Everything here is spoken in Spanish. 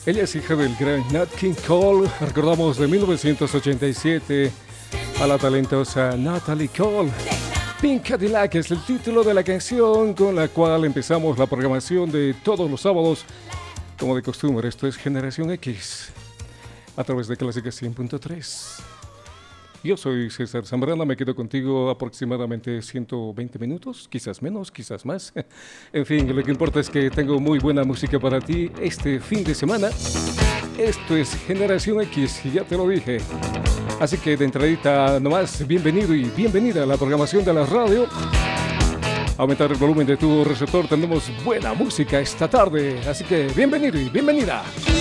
Ella es hija del gran Nat King Cole. Recordamos de 1987 a la talentosa Natalie Cole. Pink Cadillac es el título de la canción con la cual empezamos la programación de todos los sábados. Como de costumbre, esto es Generación X a través de Clásica 100.3. Yo soy César Zambrana, me quedo contigo aproximadamente 120 minutos, quizás menos, quizás más. En fin, lo que importa es que tengo muy buena música para ti este fin de semana. Esto es Generación X, ya te lo dije. Así que de entradita nomás, bienvenido y bienvenida a la programación de la radio. Aumentar el volumen de tu receptor, tenemos buena música esta tarde, así que bienvenido y bienvenida.